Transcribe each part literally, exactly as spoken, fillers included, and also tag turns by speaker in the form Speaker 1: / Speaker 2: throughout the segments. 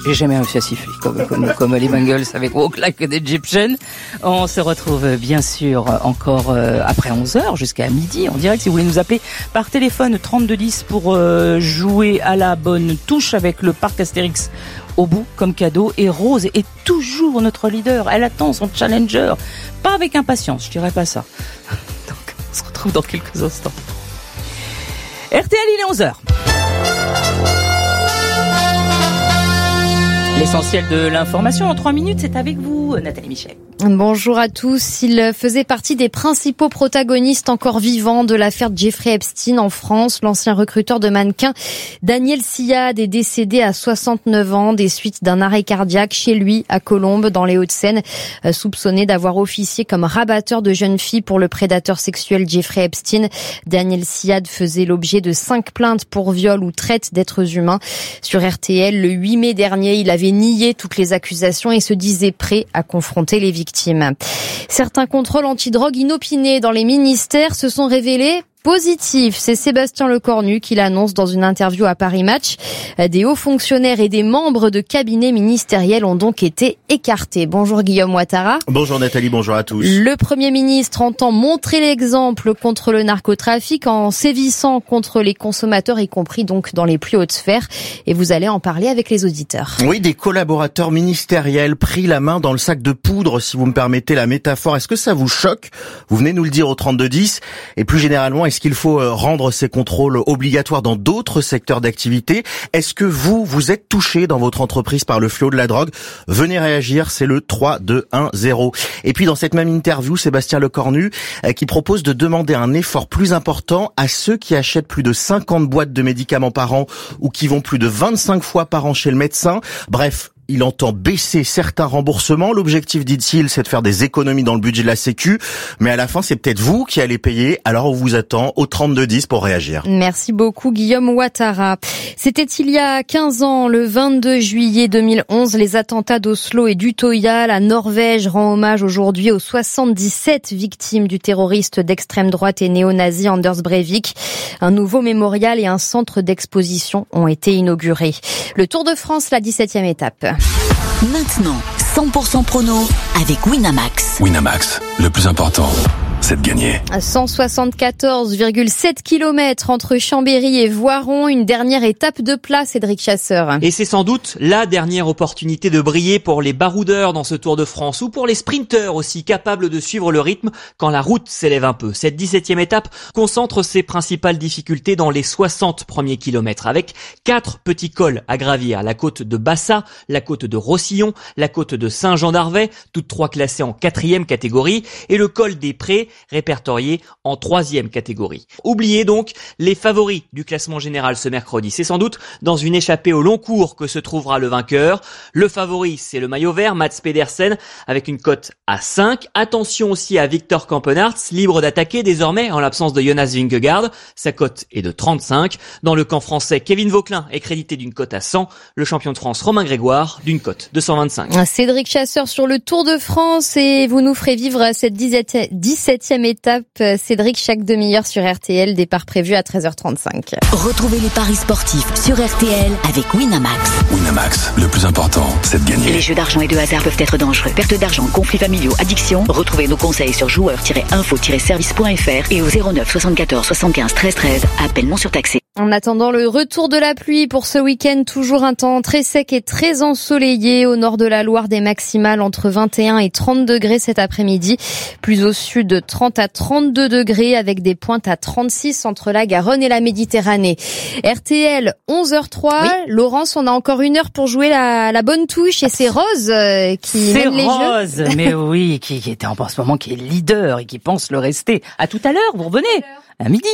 Speaker 1: J'ai jamais réussi à siffler comme, comme, comme les Bengals avec Walk Like an Egyptian. On se retrouve bien sûr encore euh, après onze heures jusqu'à midi en direct. Si vous voulez nous appeler par téléphone trente-deux dix pour euh, jouer à la bonne touche avec le parc Astérix au bout comme cadeau. Et Rose est toujours notre leader. Elle attend son challenger. Pas avec impatience, je dirais pas ça. Donc on se retrouve dans quelques instants. R T L, il est onze heures. L'essentiel de l'information en trois minutes, c'est avec vous, Nathalie Michel.
Speaker 2: Bonjour à tous. Il faisait partie des principaux protagonistes encore vivants de l'affaire Jeffrey Epstein en France. L'ancien recruteur de mannequins Daniel Siad est décédé à soixante-neuf ans des suites d'un arrêt cardiaque chez lui à Colombes dans les Hauts-de-Seine, soupçonné d'avoir officié comme rabatteur de jeunes filles pour le prédateur sexuel Jeffrey Epstein. Daniel Siad faisait l'objet de cinq plaintes pour viol ou traite d'êtres humains. Sur R T L, le huit mai dernier, il avait nié toutes les accusations et se disait prêt à confronter les victimes. Certains contrôles antidrogue inopinés dans les ministères se sont révélés positif. C'est Sébastien Lecornu qui l'annonce dans une interview à Paris Match. Des hauts fonctionnaires et des membres de cabinets ministériels ont donc été écartés. Bonjour Guillaume Ouattara.
Speaker 3: Bonjour Nathalie, bonjour à tous.
Speaker 2: Le Premier ministre entend montrer l'exemple contre le narcotrafic en sévissant contre les consommateurs, y compris donc dans les plus hautes sphères. Et vous allez en parler avec les auditeurs.
Speaker 3: Oui, des collaborateurs ministériels pris la main dans le sac de poudre, si vous me permettez la métaphore. Est-ce que ça vous choque ? Vous venez nous le dire au trente-deux dix. Et plus généralement, est-ce qu'il faut rendre ces contrôles obligatoires dans d'autres secteurs d'activité ? Est-ce que vous, vous êtes touché dans votre entreprise par le fléau de la drogue ? Venez réagir, c'est le trois deux un zéro. Et puis dans cette même interview, Sébastien Lecornu qui propose de demander un effort plus important à ceux qui achètent plus de cinquante boîtes de médicaments par an ou qui vont plus de vingt-cinq fois par an chez le médecin. Bref, il entend baisser certains remboursements. L'objectif, dit-il, c'est de faire des économies dans le budget de la Sécu. Mais à la fin, c'est peut-être vous qui allez payer. Alors on vous attend au trente-deux dix pour réagir.
Speaker 2: Merci beaucoup Guillaume Ouattara. C'était il y a quinze ans, le vingt-deux juillet deux mille onze, les attentats d'Oslo et d'Utøya. La Norvège rend hommage aujourd'hui aux soixante-dix-sept victimes du terroriste d'extrême droite et néo-nazi Anders Breivik. Un nouveau mémorial et un centre d'exposition ont été inaugurés. Le Tour de France, la dix-septième étape.
Speaker 4: Maintenant, cent pour cent prono avec Winamax.
Speaker 5: Winamax, le plus important, c'est de gagner.
Speaker 2: cent soixante-quatorze virgule sept kilomètres entre Chambéry et Voiron, une dernière étape de plat, Cédric Chasseur.
Speaker 6: Et c'est sans doute la dernière opportunité de briller pour les baroudeurs dans ce Tour de France, ou pour les sprinteurs aussi, capables de suivre le rythme quand la route s'élève un peu. Cette dix-septième étape concentre ses principales difficultés dans les soixante premiers kilomètres, avec quatre petits cols à gravir. La côte de Bassa, la côte de Rossillon, la côte de Saint-Jean-d'Arvey, toutes trois classées en quatrième catégorie, et le col des Prés, répertorié en troisième catégorie. Oubliez donc les favoris du classement général ce mercredi. C'est sans doute dans une échappée au long cours que se trouvera le vainqueur. Le favori, c'est le maillot vert, Mats Pedersen, avec une cote à cinq. Attention aussi à Victor Campenaerts, libre d'attaquer désormais en l'absence de Jonas Vingegaard. Sa cote est de trente-cinq. Dans le camp français, Kevin Vauquelin est crédité d'une cote à cent. Le champion de France, Romain Grégoire, d'une cote de cent vingt-cinq.
Speaker 2: Cédric Chasseur sur le Tour de France, et vous nous ferez vivre cette dix-septième étape. Cédric, chaque demi-heure sur R T L, départ prévu à treize heures trente-cinq.
Speaker 4: Retrouvez les paris sportifs sur R T L avec Winamax.
Speaker 5: Winamax, le plus important, c'est de gagner.
Speaker 4: Les jeux d'argent et de hasard peuvent être dangereux. Perte d'argent, conflits familiaux, addiction. Retrouvez nos conseils sur joueurs tiret info tiret service point f r et au zéro neuf soixante-quatorze soixante-quinze treize treize. Appel non surtaxé.
Speaker 2: En attendant le retour de la pluie pour ce week-end, toujours un temps très sec et très ensoleillé. Au nord de la Loire, des maximales entre vingt et un et trente degrés cet après-midi. Plus au sud, trente à trente-deux degrés avec des pointes à trente-six entre la Garonne et la Méditerranée. R T L, onze heures trois. Oui. Laurence, on a encore une heure pour jouer la, la bonne touche, et c'est Rose euh, qui
Speaker 1: c'est
Speaker 2: mène les
Speaker 1: Rose,
Speaker 2: jeux.
Speaker 1: mais oui, qui, qui était en ce moment, qui est leader et qui pense le rester. À tout à l'heure, vous revenez. À midi.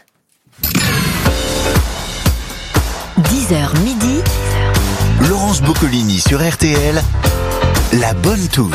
Speaker 4: dix heures midi.
Speaker 7: Laurence Boccolini sur R T L, la bonne touche.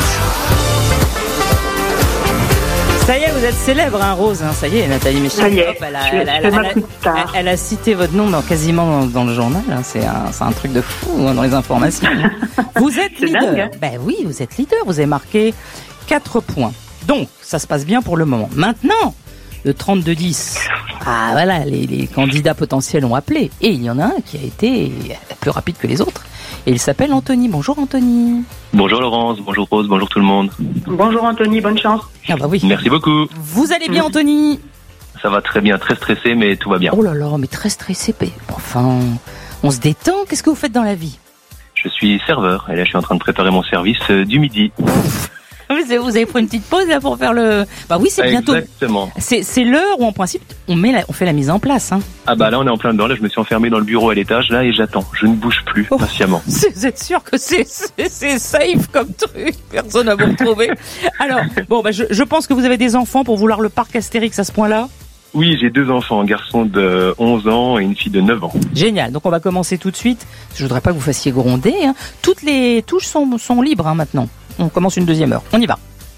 Speaker 1: Ça y est, vous êtes célèbre, hein, Rose. Hein, ça y est, Nathalie Michel.
Speaker 8: Ça y est,
Speaker 1: Hop, elle, a,
Speaker 8: je,
Speaker 1: elle,
Speaker 8: je
Speaker 1: elle, elle,
Speaker 8: elle,
Speaker 1: elle, elle a cité votre nom dans, quasiment dans, dans le journal. Hein, c'est, un, c'est un truc de fou hein, dans les informations. Vous êtes
Speaker 8: c'est
Speaker 1: leader.
Speaker 8: dingue.
Speaker 1: Ben oui, vous êtes leader. Vous avez marqué quatre points. Donc, ça se passe bien pour le moment. Maintenant, le trente-deux dix. Ah voilà, les, les candidats potentiels ont appelé. Et il y en a un qui a été plus rapide que les autres. Et il s'appelle Anthony. Bonjour Anthony.
Speaker 8: Bonjour Laurence, bonjour Rose, bonjour tout le monde.
Speaker 9: Bonjour Anthony, bonne chance.
Speaker 1: Ah bah oui.
Speaker 8: Merci beaucoup.
Speaker 1: Vous allez bien Anthony?
Speaker 8: Ça va très bien, très stressé, mais tout va bien.
Speaker 1: Oh là là, mais très stressé. Enfin, on se détend. Qu'est-ce que vous faites dans la vie?
Speaker 8: Je suis serveur et là je suis en train de préparer mon service euh, du midi.
Speaker 1: Vous avez pris une petite pause là pour faire le... Bah oui, c'est bientôt.
Speaker 8: Exactement.
Speaker 1: C'est, c'est l'heure où en principe on, met la, on fait la mise en place. Hein.
Speaker 8: Ah bah là on est en plein dedans, là je me suis enfermé dans le bureau à l'étage là et j'attends. Je ne bouge plus oh, patiemment.
Speaker 1: Vous êtes sûr que c'est, c'est, c'est safe comme truc? Personne n'a vous retrouver. Alors, bon bah je, je pense que vous avez des enfants pour vouloir le parc Astérix à ce point-là.
Speaker 8: Oui, j'ai deux enfants, un garçon de onze ans et une fille de neuf ans.
Speaker 1: Génial, donc on va commencer tout de suite. Je voudrais pas que vous fassiez gronder. Hein. Toutes les touches sont, sont libres hein, maintenant. On commence une deuxième heure. On y va.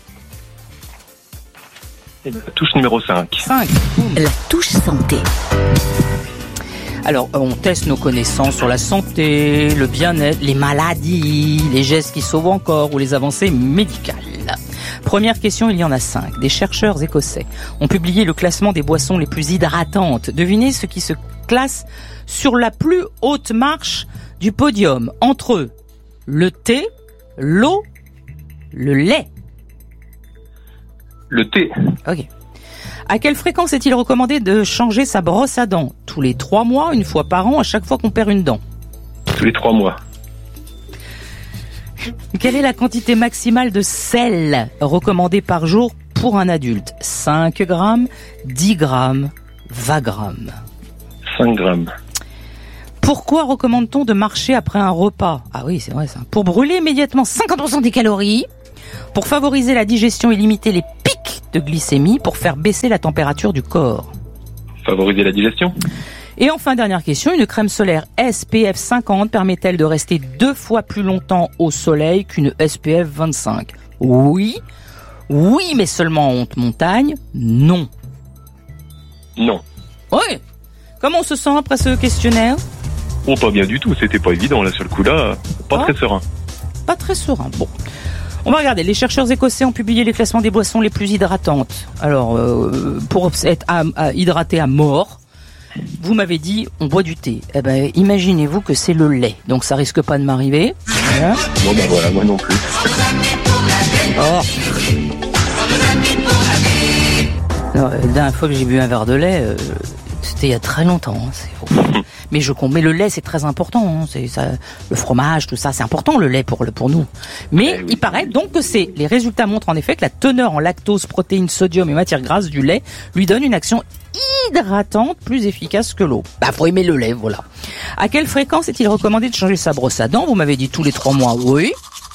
Speaker 8: Touche numéro cinq.
Speaker 1: cinq.
Speaker 4: La touche santé.
Speaker 1: Alors, on teste nos connaissances sur la santé, le bien-être, les maladies, les gestes qui sauvent encore ou les avancées médicales. Première question, il y en a cinq. Des chercheurs écossais ont publié le classement des boissons les plus hydratantes. Devinez ce qui se classe sur la plus haute marche du podium. Entre eux, le thé, l'eau, le lait.
Speaker 8: Le thé.
Speaker 1: Ok. À quelle fréquence est-il recommandé de changer sa brosse à dents? Tous les trois mois, une fois par an, à chaque fois qu'on perd une dent?
Speaker 8: Tous les trois mois.
Speaker 1: Quelle est la quantité maximale de sel recommandée par jour pour un adulte? cinq grammes, dix grammes, vingt grammes.
Speaker 8: cinq grammes.
Speaker 1: Pourquoi recommande-t-on de marcher après un repas? Ah oui, c'est vrai ça. Pour brûler immédiatement cinquante pour cent des calories, pour favoriser la digestion et limiter les pics de glycémie, pour faire baisser la température du corps.
Speaker 8: Favoriser la digestion.
Speaker 1: Et enfin, dernière question, une crème solaire S P F cinquante permet-elle de rester deux fois plus longtemps au soleil qu'une S P F vingt-cinq? Oui, oui, mais seulement en haute montagne, non.
Speaker 8: Non.
Speaker 1: Oui. Comment on se sent après ce questionnaire?
Speaker 8: Oh, pas bien du tout, c'était pas évident là sur le coup là, pas ah. très serein.
Speaker 1: Pas très serein, bon. On va regarder, les chercheurs écossais ont publié les classements des boissons les plus hydratantes. Alors, euh, pour être à, à, hydraté à mort, vous m'avez dit, on boit du thé. Eh ben, imaginez-vous que c'est le lait. Donc, ça risque pas de m'arriver. Voilà.
Speaker 8: Bon, ben voilà, moi non plus.
Speaker 1: Oh. Alors, la dernière fois que j'ai bu un verre de lait, euh, c'était il y a très longtemps. Hein, c'est faux. Mais je mais le lait, c'est très important. Hein, c'est ça, le fromage, tout ça, c'est important le lait pour le pour nous. Mais eh oui, il paraît donc que c'est les résultats montrent en effet que la teneur en lactose, protéines, sodium et matières grasses du lait lui donne une action hydratante plus efficace que l'eau. Bah, faut aimer le lait, voilà. À quelle fréquence est-il recommandé de changer sa brosse à dents? Vous m'avez dit tous les trois mois, oui.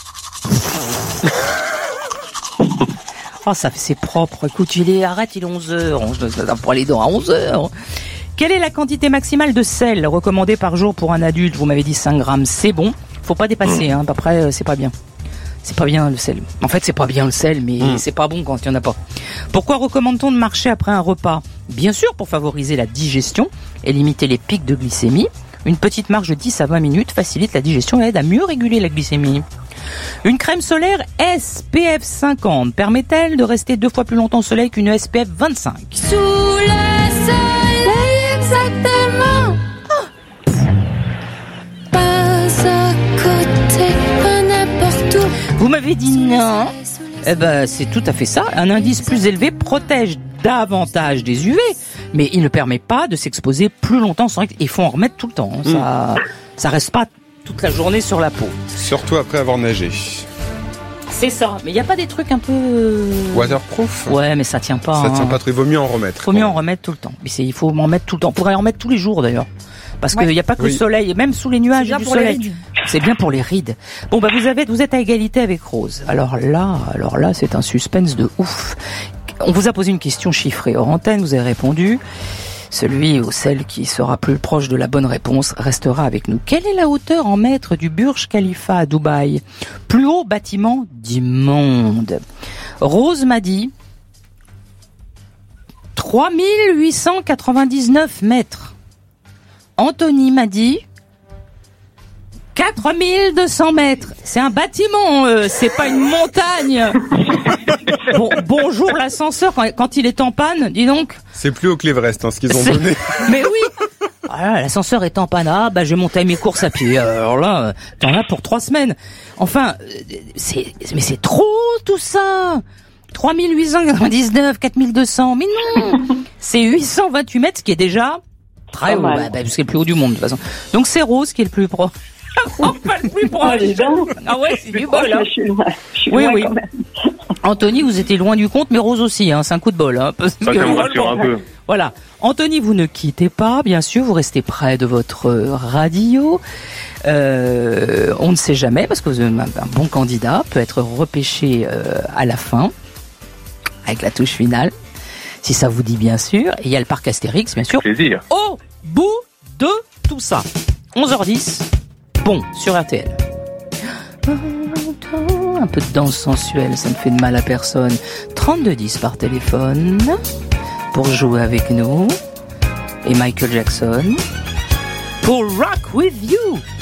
Speaker 1: Oh, ça c'est propre. Écoute, il est, arrête, il est onze heures. On se pour les dents à onze heures. Quelle est la quantité maximale de sel recommandée par jour pour un adulte? Vous m'avez dit cinq grammes, c'est bon. Faut pas dépasser, hein. Après, c'est pas bien. C'est pas bien le sel. En fait, c'est pas bien le sel, mais mmh. c'est pas bon quand il y en a pas. Pourquoi recommande-t-on de marcher après un repas? Bien sûr, pour favoriser la digestion et limiter les pics de glycémie. Une petite marche de dix à vingt minutes facilite la digestion et aide à mieux réguler la glycémie. Une crème solaire S P F cinquante permet-elle de rester deux fois plus longtemps au soleil qu'une S P F vingt-cinq?
Speaker 10: Sous le soleil, exactement. Oh. Pas à côté, pas n'importe où.
Speaker 1: Vous m'avez dit non. Eh ben, c'est tout à fait ça. Un indice plus élevé protège davantage des U V, mais il ne permet pas de s'exposer plus longtemps sans risque. Il faut en remettre tout le temps. Ça, mmh. ça reste pas toute la journée sur la peau.
Speaker 11: Surtout après avoir nagé.
Speaker 1: C'est ça, mais il n'y a pas des trucs un peu...
Speaker 11: waterproof?
Speaker 1: Ouais, mais ça tient pas.
Speaker 11: Ça
Speaker 1: hein.
Speaker 11: tient pas trop, il vaut mieux en remettre.
Speaker 1: Il vaut mieux en remettre tout le temps. Mais c'est, il faut en mettre tout le temps. On pourrait en mettre tous les jours d'ailleurs. Parce ouais. qu'il n'y a pas que oui. le soleil, même sous les nuages, il y a du soleil. C'est bien pour les rides. Bon, bah, vous avez, vous êtes à égalité avec Rose. Alors là, alors là, c'est un suspense de ouf. On vous a posé une question chiffrée hors antenne, vous avez répondu. Celui ou celle qui sera plus proche de la bonne réponse restera avec nous. Quelle est la hauteur en mètres du Burj Khalifa à Dubaï? Plus haut bâtiment du monde. Rose m'a dit trois mille huit cent quatre-vingt-dix-neuf mètres. Anthony m'a dit quatre mille deux cents mètres. C'est un bâtiment, euh, c'est pas une montagne. Bon, bonjour l'ascenseur quand, quand il est en panne, dis donc.
Speaker 11: C'est plus haut que l'Everest, hein, ce qu'ils ont
Speaker 1: c'est...
Speaker 11: donné.
Speaker 1: Mais oui. Oh voilà, l'ascenseur est en panne, ah, bah, je vais monter à mes courses à pied. Alors là, t'en as pour trois semaines. Enfin, c'est, mais c'est trop, tout ça. trois mille huit cent quatre-vingt-dix-neuf, quatre mille deux cents. Mais non! C'est huit cent vingt-huit mètres, ce qui est déjà très haut. Bah, bah, c'est le plus haut du monde, de toute façon. Donc, c'est Rose qui est le plus proche. Non, pas le plus proche. Ah ouais, c'est du bol, hein. Oui, oui. Anthony, vous étiez loin du compte, mais Rose aussi, hein. C'est un coup de bol, hein. Parce
Speaker 8: Ça,
Speaker 1: que
Speaker 8: ça me rassure un peu.
Speaker 1: Voilà. Anthony, vous ne quittez pas, bien sûr, vous restez près de votre radio. Euh, on ne sait jamais, parce que un bon candidat peut être repêché euh, à la fin, avec la touche finale, si ça vous dit, bien sûr. Et il y a le parc Astérix, bien sûr.
Speaker 8: Plaisir.
Speaker 1: Au bout de tout ça. onze heures dix, bon, sur R T L. Un peu de danse sensuelle, ça ne fait de mal à personne. trente-deux dix par téléphone pour jouer avec nous. Et Michael Jackson pour Rock With You.